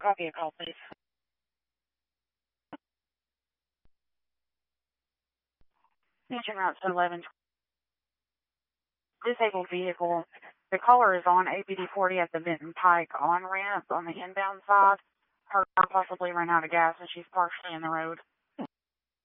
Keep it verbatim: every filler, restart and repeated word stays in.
Copy a call, please. Engine route to eleven. Disabled vehicle. The caller is on A P D forty at the Benton Pike on ramp on the inbound side. Her car possibly ran out of gas and she's partially in the road.